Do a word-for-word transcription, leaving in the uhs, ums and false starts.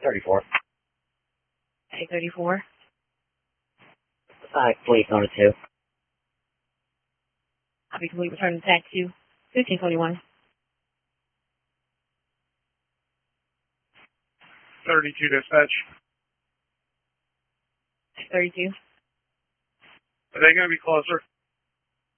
thirty-four. A thirty-four. Uh, complete on a two. I'll be complete return attack to fifteen twenty-one. thirty-two dispatch. thirty-two. Are they going to be closer?